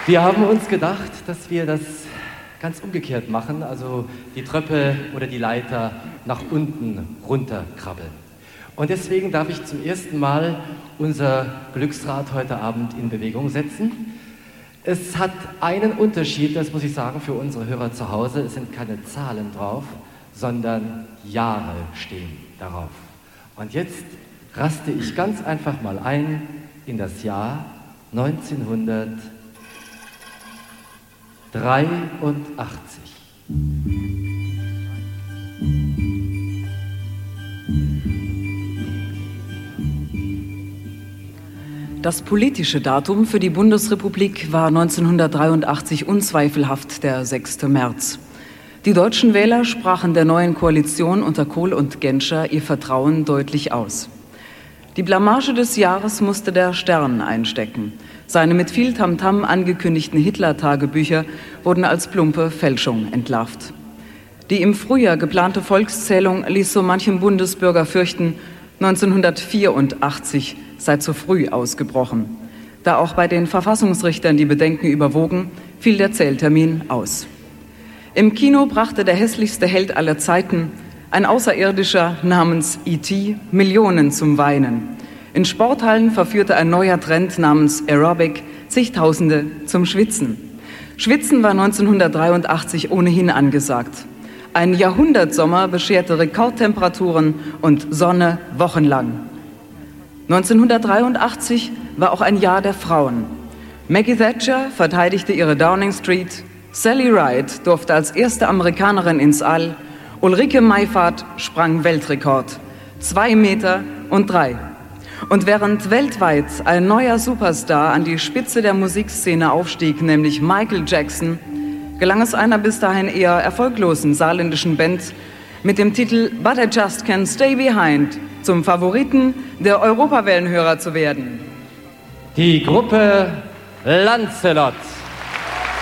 Wir haben uns gedacht, dass wir das ganz umgekehrt machen, also die Treppe oder die Leiter nach unten runterkrabbeln. Und deswegen darf ich zum ersten Mal unser Glücksrad heute Abend in Bewegung setzen. Es hat einen Unterschied, das muss ich sagen, für unsere Hörer zu Hause. Es sind keine Zahlen drauf, sondern Jahre stehen darauf. Und jetzt raste ich ganz einfach mal ein in das Jahr 1983. Das politische Datum für die Bundesrepublik war 1983 unzweifelhaft der 6. März. Die deutschen Wähler sprachen der neuen Koalition unter Kohl und Genscher ihr Vertrauen deutlich aus. Die Blamage des Jahres musste der Stern einstecken. Seine mit viel Tamtam angekündigten Hitler-Tagebücher wurden als plumpe Fälschung entlarvt. Die im Frühjahr geplante Volkszählung ließ so manchem Bundesbürger fürchten, 1984 sei zu früh ausgebrochen. Da auch bei den Verfassungsrichtern die Bedenken überwogen, fiel der Zähltermin aus. Im Kino brachte der hässlichste Held aller Zeiten, ein Außerirdischer namens E.T., Millionen zum Weinen. In Sporthallen verführte ein neuer Trend namens Aerobic zigtausende zum Schwitzen. Schwitzen war 1983 ohnehin angesagt. Ein Jahrhundertsommer bescherte Rekordtemperaturen und Sonne wochenlang. 1983 war auch ein Jahr der Frauen. Maggie Thatcher verteidigte ihre Downing Street, Sally Ride durfte als erste Amerikanerin ins All, Ulrike Meifert sprang Weltrekord, 2,3 Meter. Und während weltweit ein neuer Superstar an die Spitze der Musikszene aufstieg, nämlich Michael Jackson, gelang es einer bis dahin eher erfolglosen saarländischen Band mit dem Titel But I Just Can't Stay Behind zum Favoriten der Europawellenhörer zu werden. Die Gruppe Lancelot.